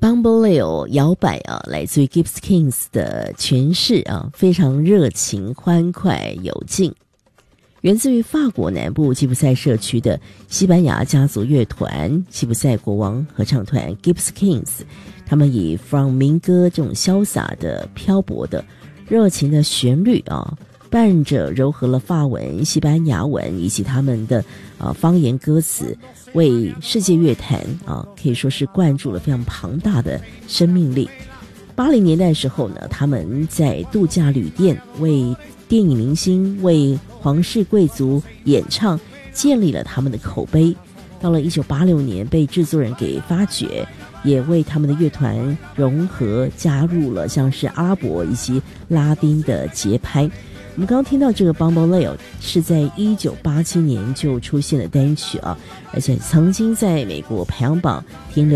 Bamboleo 摇摆啊，来自于 Gypsy Kings 的诠释啊，非常热情、欢快、有劲。源自于法国南部吉普赛社区的西班牙家族乐团吉普赛国王合唱团 Gypsy Kings， 他们以 From 民歌这种潇洒的、漂泊的、热情的旋律啊，伴着糅合了法文、西班牙文以及他们的方言歌词，为世界乐坛可以说是灌注了非常庞大的生命力。80年代的时候呢，他们在度假旅店为电影明星、为皇室贵族演唱，建立了他们的口碑。到了1986年被制作人给发掘，也为他们的乐团融合加入了像是阿拉伯以及拉丁的节拍。我们刚刚听到这个 Bamboleo 是在1987年就出现的单曲啊，而且曾经在美国排行榜停留